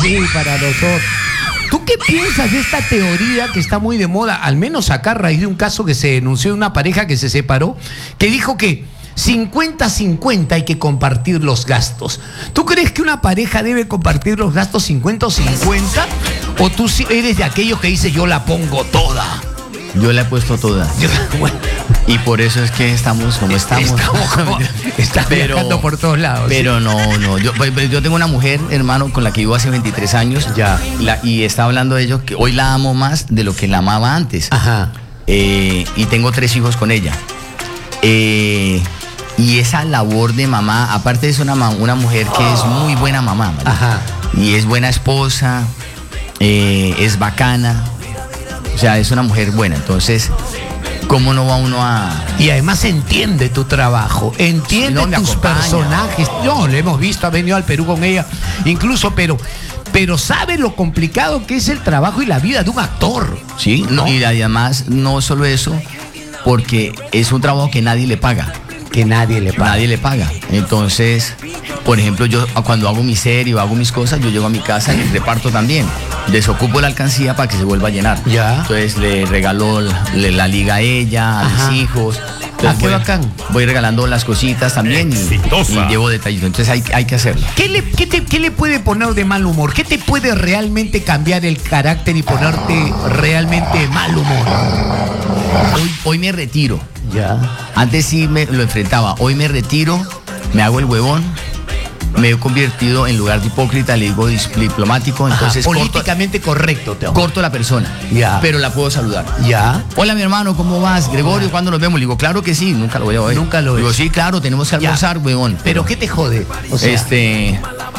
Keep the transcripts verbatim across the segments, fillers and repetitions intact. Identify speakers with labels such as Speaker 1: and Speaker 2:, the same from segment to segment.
Speaker 1: Sí, para nosotros. ¿Tú qué piensas de esta teoría que está muy de moda, al menos acá a raíz de un caso que se denunció de una pareja que se separó, que dijo que cincuenta cincuenta hay que compartir los gastos? ¿Tú crees que una pareja debe compartir los gastos cincuenta o cincuenta? ¿O tú eres de aquellos que dice yo la pongo toda?
Speaker 2: Yo la he puesto toda. Yo, bueno, y por eso es que estamos como estamos.
Speaker 1: Estamos como, estás
Speaker 2: pero,
Speaker 1: viajando por todos lados.
Speaker 2: Pero ¿sí? no, no. Yo, yo tengo una mujer, hermano, con la que vivo hace veintitrés años.
Speaker 1: Ya.
Speaker 2: La, y está hablando de ello, que hoy la amo más de lo que la amaba antes.
Speaker 1: Ajá.
Speaker 2: Eh, y tengo tres hijos con ella. Eh, y esa labor de mamá, aparte es una, una mujer que es muy buena mamá. ¿Vale?
Speaker 1: Ajá.
Speaker 2: Y es buena esposa, eh, es bacana. O sea, es una mujer buena, entonces, ¿cómo no va uno a...?
Speaker 1: Y además entiende tu trabajo, entiende
Speaker 2: no,
Speaker 1: tus
Speaker 2: acompaña.
Speaker 1: personajes. No, lo hemos visto, ha venido al Perú con ella, incluso, pero, pero sabe lo complicado que es el trabajo y la vida de un actor.
Speaker 2: Sí,
Speaker 1: ¿no?
Speaker 2: Y además, no solo eso, porque es un trabajo que nadie le paga.
Speaker 1: Que nadie le paga.
Speaker 2: Nadie le paga. Entonces, por ejemplo, yo cuando hago mi serie o hago mis cosas, yo llego a mi casa y reparto también. Desocupo la alcancía para que se vuelva a llenar.
Speaker 1: Ya.
Speaker 2: Entonces le regalo la, la liga a ella, a
Speaker 1: Ajá.
Speaker 2: mis hijos. Entonces,
Speaker 1: Ah, qué
Speaker 2: voy,
Speaker 1: bacán.
Speaker 2: Voy regalando las cositas también y, y llevo detallitos. Entonces hay, hay que hacerlo.
Speaker 1: ¿Qué le, qué, te, ¿Qué le puede poner de mal humor? ¿Qué te puede realmente cambiar el carácter y ponerte realmente de mal humor?
Speaker 2: Hoy, hoy me retiro.
Speaker 1: Ya.
Speaker 2: Antes sí me lo enfrentaba. Hoy me retiro, me hago el huevón. Me he convertido en lugar de hipócrita, le digo diplomático, entonces
Speaker 1: Ajá, políticamente
Speaker 2: corto,
Speaker 1: correcto, te
Speaker 2: corto a la persona,
Speaker 1: ya.
Speaker 2: Pero la puedo saludar.
Speaker 1: Ya.
Speaker 2: Hola, mi hermano, ¿cómo vas? Gregorio, ¿cuándo nos vemos? Le digo, claro que sí, nunca lo voy a ver.
Speaker 1: Nunca lo
Speaker 2: digo,
Speaker 1: ves.
Speaker 2: sí, claro, tenemos que almorzar,
Speaker 1: Ya.
Speaker 2: huevón.
Speaker 1: ¿Pero qué te jode? O sea,
Speaker 2: este...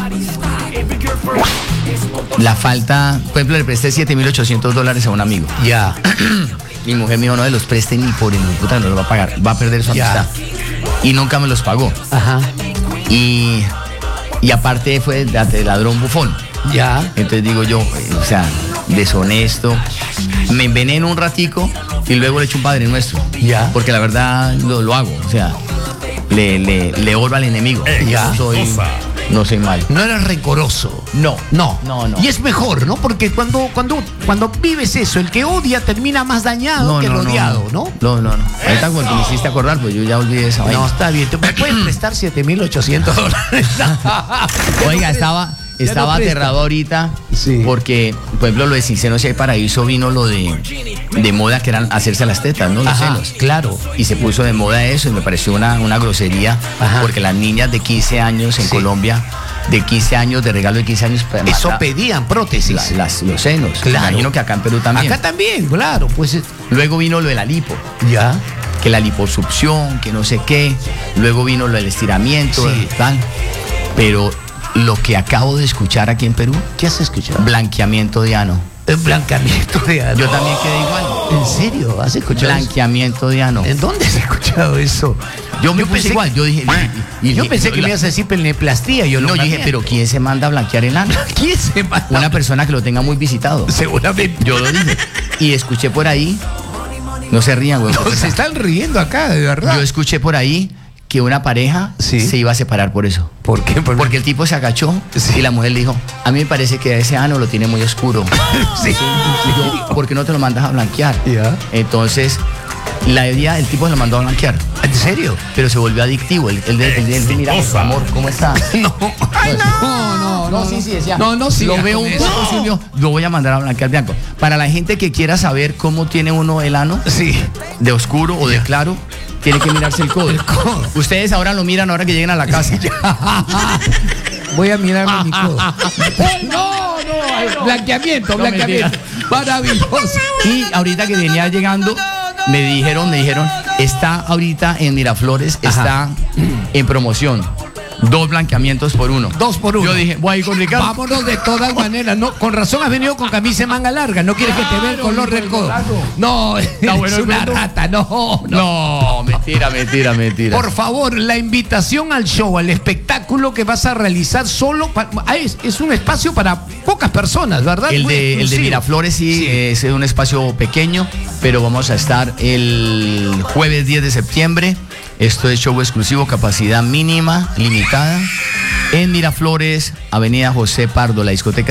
Speaker 2: La falta, por ejemplo, le presté siete mil ochocientos dólares a un amigo.
Speaker 1: Ya.
Speaker 2: Mi mujer me dijo, no, los preste ni por el puta, no los va a pagar, va a perder su
Speaker 1: Ya.
Speaker 2: amistad. Y nunca me los pagó.
Speaker 1: Ajá.
Speaker 2: Y... Y aparte fue de, de ladrón bufón.
Speaker 1: Ya.
Speaker 2: Entonces digo yo, o sea, deshonesto. Me enveneno un ratico y luego le echo un Padre Nuestro.
Speaker 1: Ya.
Speaker 2: Porque la verdad lo, lo hago. O sea, le, le, le oro al enemigo.
Speaker 1: Ya.
Speaker 2: No soy, no soy mal.
Speaker 1: No eres rencoroso.
Speaker 2: No.
Speaker 1: No.
Speaker 2: No, no.
Speaker 1: Y es mejor, ¿no? Porque cuando, cuando, cuando vives eso, el que odia termina más dañado
Speaker 2: No,
Speaker 1: que el
Speaker 2: no, no,
Speaker 1: odiado, ¿no?
Speaker 2: No, no, no. Ahorita cuando me hiciste acordar, pues yo ya olvidé esa vaina.
Speaker 1: No, está bien. ¿Te me puedes prestar siete mil ochocientos dólares?
Speaker 2: Oiga, estaba, estaba aterrado ahorita
Speaker 1: Sí.
Speaker 2: porque, por ejemplo, lo de Sin Senos y Hay Paraíso vino lo de, de moda que eran hacerse las tetas, ¿no? Los
Speaker 1: Ajá,
Speaker 2: senos.
Speaker 1: claro.
Speaker 2: Y se puso de moda eso y me pareció una, una grosería.
Speaker 1: Ajá.
Speaker 2: Porque las niñas de quince años en
Speaker 1: Sí.
Speaker 2: Colombia, de quince años, de regalo de quince años, para
Speaker 1: Eso
Speaker 2: matar
Speaker 1: pedían prótesis.
Speaker 2: la- las, los senos.
Speaker 1: Claro.
Speaker 2: Me imagino que acá en Perú también.
Speaker 1: Acá también, claro. Pues
Speaker 2: Luego vino lo de la lipo.
Speaker 1: ya.
Speaker 2: Que la liposucción, que no sé qué. Luego vino lo del estiramiento,
Speaker 1: Sí.
Speaker 2: tal. Pero lo que acabo de escuchar aquí en Perú,
Speaker 1: ¿Qué has escuchado?
Speaker 2: blanqueamiento de ano.
Speaker 1: El blanqueamiento de ano.
Speaker 2: Yo también quedé igual.
Speaker 1: ¿En serio? ¿Has escuchado eso?
Speaker 2: Blanqueamiento de ano.
Speaker 1: ¿En dónde has escuchado eso?
Speaker 2: Yo me
Speaker 1: Yo
Speaker 2: puse
Speaker 1: pensé
Speaker 2: igual, yo dije... y- y-
Speaker 1: Yo pensé que
Speaker 2: la-
Speaker 1: me ibas a decir pelneplastía. Yo
Speaker 2: No,
Speaker 1: lo
Speaker 2: yo dije, pero ¿quién se manda a blanquear el ano?
Speaker 1: ¿quién se manda?
Speaker 2: Una persona que lo tenga muy visitado.
Speaker 1: Seguramente.
Speaker 2: Yo lo dije. Y escuché por ahí... No se rían, güey.
Speaker 1: No, se están riendo acá, de verdad.
Speaker 2: Yo escuché por ahí que una pareja
Speaker 1: Sí.
Speaker 2: se iba a separar por eso.
Speaker 1: ¿Por qué? Por-
Speaker 2: Porque el tipo se agachó
Speaker 1: Sí.
Speaker 2: y la mujer le dijo, a mí me parece que ese ano lo tiene muy oscuro.
Speaker 1: Sí.
Speaker 2: Le dijo, ¿por qué no te lo mandas a blanquear?
Speaker 1: Ya.
Speaker 2: Entonces, la idea, el tipo se lo mandó a blanquear,
Speaker 1: ¿En serio?
Speaker 2: pero se volvió adictivo. El, el, de- el, de- el de, mira, amor, ¿cómo estás?
Speaker 1: No. Ay, no, no,
Speaker 2: No, sí, sí, decía.
Speaker 1: No, no, sí.
Speaker 2: Lo veo un poco sucio, lo voy a mandar a blanquear blanco. Para la gente que quiera saber cómo tiene uno el ano,
Speaker 1: Sí.
Speaker 2: de oscuro o de claro, tiene que mirarse el codo.
Speaker 1: codo.
Speaker 2: Ustedes ahora lo miran ahora que lleguen a la casa.
Speaker 1: Voy a mirarme mi codo. No, no, blanqueamiento,
Speaker 2: No,
Speaker 1: blanqueamiento. Maravilloso.
Speaker 2: Y ahorita que venía llegando, me dijeron, me dijeron, está ahorita en Miraflores, está en promoción. Dos blanqueamientos por uno.
Speaker 1: Dos por uno.
Speaker 2: Yo dije, voy a ir con Ricardo.
Speaker 1: Vámonos de todas maneras. No, con razón has venido con camisa de manga larga. No quieres que te vea el color del codo. No, es
Speaker 2: bueno el
Speaker 1: una
Speaker 2: cuento.
Speaker 1: rata. No, no.
Speaker 2: No, mentira, mentira, mentira.
Speaker 1: Por favor, la invitación al show, al espectáculo que vas a realizar solo. pa- ah, es, es un espacio para pocas personas, ¿verdad?
Speaker 2: El
Speaker 1: Muy
Speaker 2: de, el de
Speaker 1: exclusivo.
Speaker 2: Miraflores sí,
Speaker 1: Sí.
Speaker 2: es un espacio pequeño, pero vamos a estar el jueves diez de septiembre. Esto es show exclusivo, capacidad mínima, limitada, en Miraflores, Avenida José Pardo, la discoteca